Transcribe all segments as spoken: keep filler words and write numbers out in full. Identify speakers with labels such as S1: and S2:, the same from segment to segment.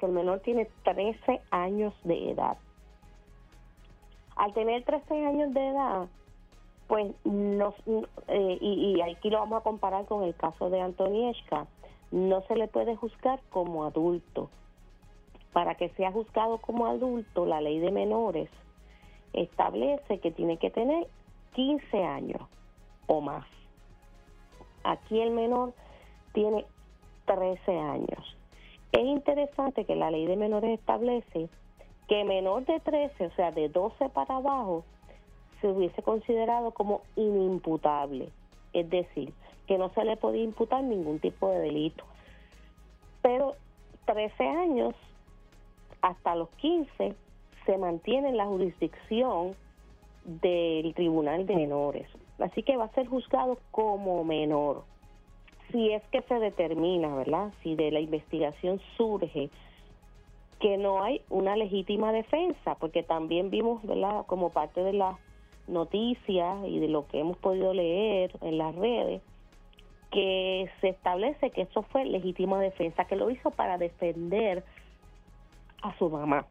S1: que el menor tiene trece años de edad. Al tener trece años de edad, pues nos, eh, y, y aquí lo vamos a comparar con el caso de Antonieshka, no se le puede juzgar como adulto. Para que sea juzgado como adulto, la ley de menores establece que tiene que tener quince años o más. Aquí el menor tiene trece años. Es interesante que la ley de menores establece que menor de trece, o sea, de doce para abajo, se hubiese considerado como inimputable. Es decir, que no se le podía imputar ningún tipo de delito. Pero trece años hasta los quince se mantiene en la jurisdicción del Tribunal de Menores. Así que va a ser juzgado como menor. Si es que se determina, ¿verdad? Si de la investigación surge que no hay una legítima defensa, porque también vimos, ¿verdad?, como parte de las noticias y de lo que hemos podido leer en las redes, que se establece que eso fue legítima defensa, que lo hizo para defender a su mamá.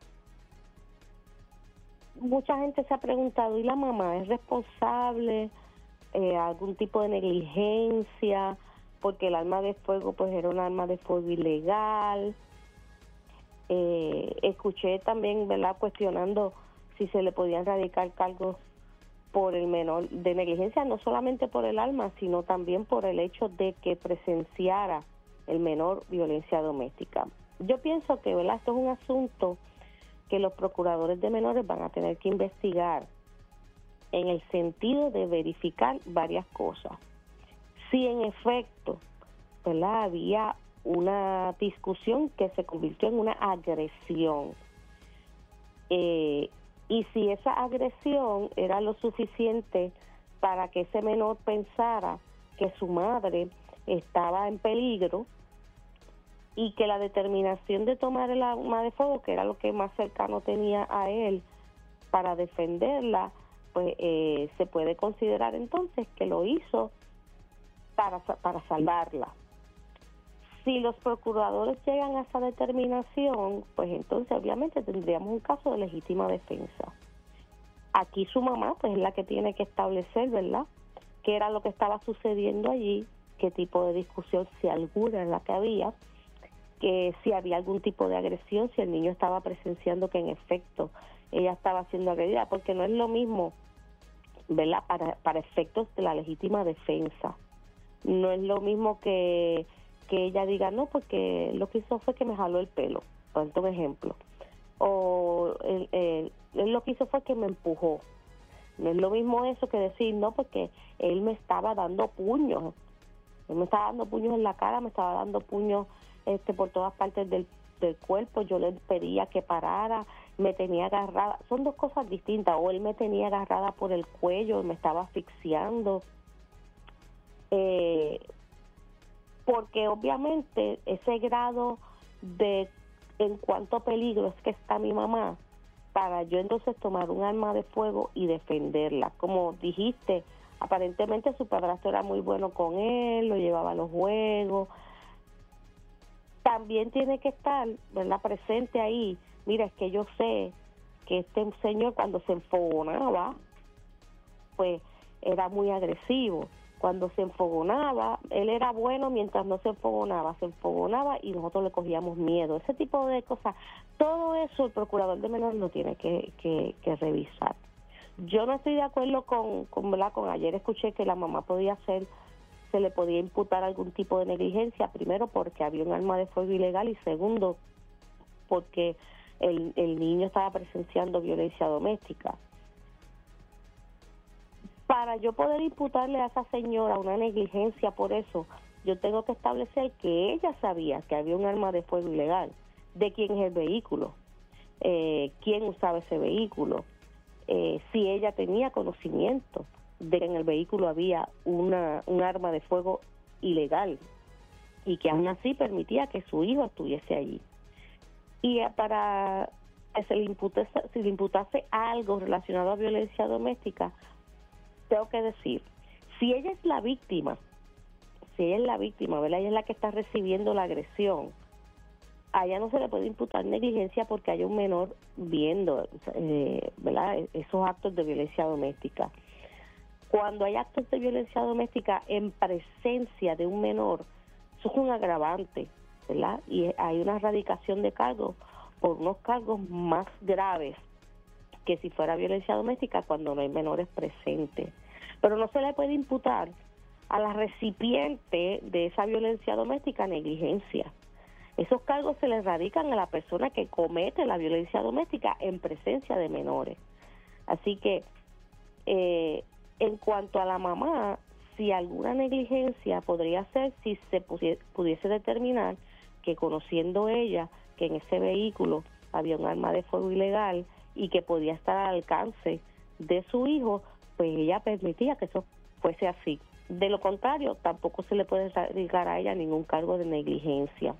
S1: Mucha gente se ha preguntado, ¿y la mamá es responsable? Eh, ¿Algún tipo de negligencia? Porque el arma de fuego pues era un arma de fuego ilegal. Eh, escuché también, ¿verdad?, cuestionando si se le podían radicar cargos por el menor de negligencia, no solamente por el arma, sino también por el hecho de que presenciara el menor violencia doméstica. Yo pienso que, ¿verdad?, esto es un asunto que los procuradores de menores van a tener que investigar en el sentido de verificar varias cosas. Si en efecto, ¿verdad?, había una discusión que se convirtió en una agresión, eh, y si esa agresión era lo suficiente para que ese menor pensara que su madre estaba en peligro y que la determinación de tomar el arma de fuego, que era lo que más cercano tenía a él para defenderla, pues eh, se puede considerar entonces que lo hizo para, para salvarla. Si los procuradores llegan a esa determinación, pues entonces obviamente tendríamos un caso de legítima defensa. Aquí su mamá pues es la que tiene que establecer, ¿verdad?, qué era lo que estaba sucediendo allí, qué tipo de discusión, si alguna, en la que había, que si había algún tipo de agresión, si el niño estaba presenciando que en efecto ella estaba siendo agredida, porque no es lo mismo, ¿verdad?, para, para efectos de la legítima defensa. No es lo mismo que que ella diga, no, porque lo que hizo fue que me jaló el pelo, por un ejemplo, o él, él, él lo que hizo fue que me empujó. No es lo mismo eso que decir, no, porque él me estaba dando puños, él me estaba dando puños en la cara, me estaba dando puños este por todas partes del, del cuerpo, yo le pedía que parara, me tenía agarrada, son dos cosas distintas, o él me tenía agarrada por el cuello, me estaba asfixiando, eh, porque obviamente ese grado de en cuánto peligro es que está mi mamá, para yo entonces tomar un arma de fuego y defenderla. Como dijiste, aparentemente su padrastro era muy bueno con él, lo llevaba a los juegos. También tiene que estar, ¿verdad?, presente ahí. Mira, es que yo sé que este señor cuando se enfogonaba, pues era muy agresivo. Cuando se enfogonaba, él era bueno mientras no se enfogonaba, se enfogonaba y nosotros le cogíamos miedo. Ese tipo de cosas, todo eso el procurador de menores lo tiene que, que, que revisar. Yo no estoy de acuerdo con, con, ¿verdad? con ayer escuché que la mamá podía hacer, se le podía imputar algún tipo de negligencia, primero porque había un arma de fuego ilegal y segundo porque el, el niño estaba presenciando violencia doméstica. Para yo poder imputarle a esa señora una negligencia por eso, yo tengo que establecer que ella sabía que había un arma de fuego ilegal, de quién es el vehículo, eh, quién usaba ese vehículo, eh, si ella tenía conocimiento de que en el vehículo había una un arma de fuego ilegal y que aún así permitía que su hijo estuviese allí. Y para que se le imputase, si le imputase algo relacionado a violencia doméstica, tengo que decir, si ella es la víctima, si ella es la víctima, ¿verdad?, ella es la que está recibiendo la agresión, a ella no se le puede imputar negligencia porque hay un menor viendo, eh, ¿verdad?, esos actos de violencia doméstica. Cuando hay actos de violencia doméstica en presencia de un menor, eso es un agravante, ¿verdad? Y hay una erradicación de cargos por unos cargos más graves que si fuera violencia doméstica cuando no hay menores presentes. Pero no se le puede imputar a la recipiente de esa violencia doméstica negligencia. Esos cargos se le radican a la persona que comete la violencia doméstica en presencia de menores. Así que, eh, en cuanto a la mamá, si alguna negligencia podría ser si se pudiese determinar que, conociendo ella que en ese vehículo había un arma de fuego ilegal y que podía estar al alcance de su hijo, pues ella permitía que eso fuese así. De lo contrario, tampoco se le puede radicar a ella ningún cargo de negligencia.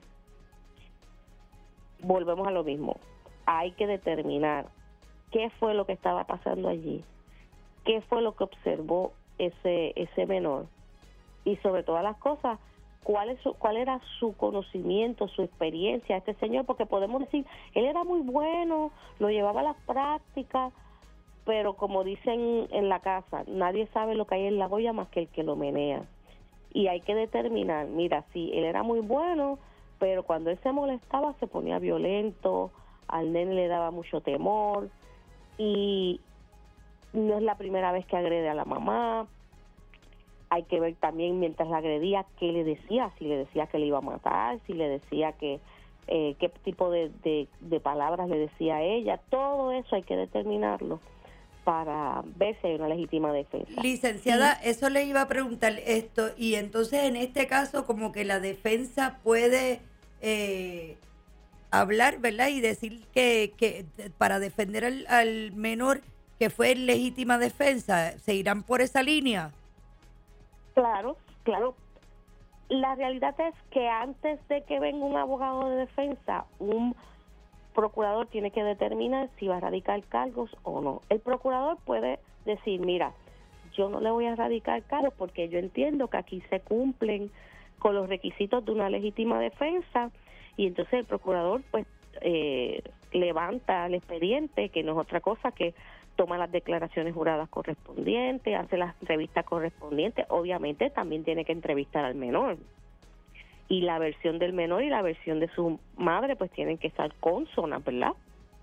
S1: Volvemos a lo mismo. Hay que determinar qué fue lo que estaba pasando allí, qué fue lo que observó ese ese menor y, sobre todas las cosas, cuál es su, cuál era su conocimiento, su experiencia, este señor, porque podemos decir, él era muy bueno, lo llevaba a las prácticas, pero como dicen en la casa, nadie sabe lo que hay en la olla más que el que lo menea. Y hay que determinar, mira, sí, él era muy bueno, pero cuando él se molestaba se ponía violento, al nene le daba mucho temor, y no es la primera vez que agrede a la mamá. Hay que ver también, mientras la agredía, qué le decía, si le decía que le iba a matar, si le decía que eh, qué tipo de, de, de palabras le decía a ella. Todo eso hay que determinarlo para ver si hay una legítima defensa.
S2: Licenciada, sí. Eso le iba a preguntar esto, y entonces en este caso como que la defensa puede eh, hablar, ¿verdad? Y decir que, que para defender al, al menor que fue en legítima defensa, ¿se irán por esa línea?
S1: Claro, claro. La realidad es que antes de que venga un abogado de defensa, un procurador tiene que determinar si va a radicar cargos o no. El procurador puede decir, mira, yo no le voy a radicar cargos porque yo entiendo que aquí se cumplen con los requisitos de una legítima defensa, y entonces el procurador pues eh, levanta el expediente, que no es otra cosa que toma las declaraciones juradas correspondientes, hace las entrevistas correspondientes. Obviamente también tiene que entrevistar al menor, y la versión del menor y la versión de su madre pues tienen que estar consonas, ¿verdad?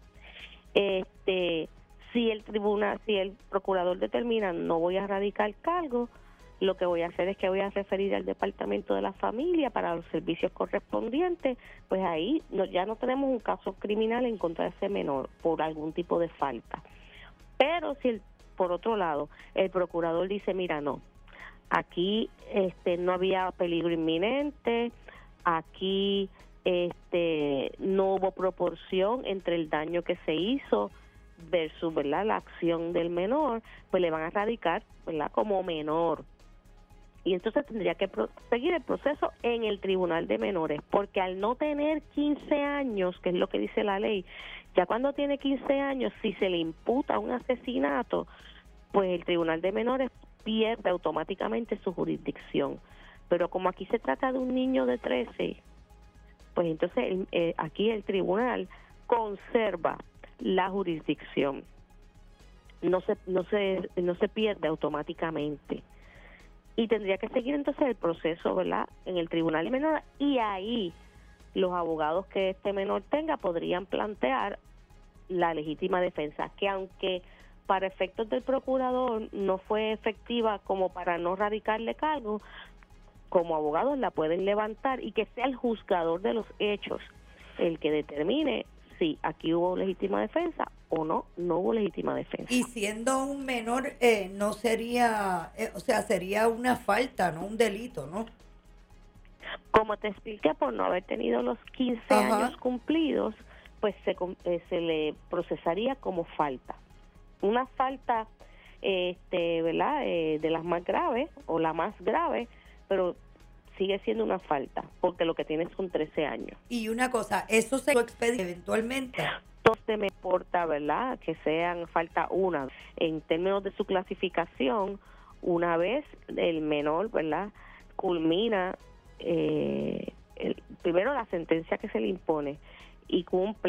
S1: Este, si el tribunal, si el procurador determina no voy a radicar cargo, lo que voy a hacer es que voy a referir al Departamento de la Familia para los servicios correspondientes. Pues ahí no, ya no tenemos un caso criminal en contra de ese menor por algún tipo de falta. Pero si el, por otro lado el procurador dice, mira, no, aquí este no había peligro inminente, aquí este no hubo proporción entre el daño que se hizo versus, ¿verdad?, la acción del menor, pues le van a radicar, ¿verdad?, como menor. Y entonces tendría que pro- seguir el proceso en el Tribunal de Menores, porque al no tener quince años, que es lo que dice la ley, ya cuando tiene quince años, si se le imputa un asesinato, pues el Tribunal de Menores pierde automáticamente su jurisdicción. Pero como aquí se trata de un niño de trece, pues entonces eh, aquí el tribunal conserva la jurisdicción. No se no se no se pierde automáticamente. Y tendría que seguir entonces el proceso, ¿verdad?, en el Tribunal de Menores, y ahí los abogados que este menor tenga podrían plantear la legítima defensa, que aunque para efectos del procurador no fue efectiva como para no radicarle cargo, como abogados la pueden levantar, y que sea el juzgador de los hechos el que determine si aquí hubo legítima defensa o no, no hubo legítima defensa.
S2: Y siendo un menor, eh, no sería, eh, o sea, sería una falta, no un delito, ¿no?
S1: Como te expliqué, por no haber tenido los quince Ajá. años cumplidos, pues se, eh, se le procesaría como falta. Una falta, este, ¿verdad?, eh, de las más graves o la más grave, pero sigue siendo una falta, porque lo que tiene son trece años.
S2: Y una cosa, ¿eso se expede eventualmente?
S1: Entonces me importa, ¿verdad?, que sean falta una. En términos de su clasificación, una vez el menor, ¿verdad?, culmina eh, el, primero la sentencia que se le impone y cumple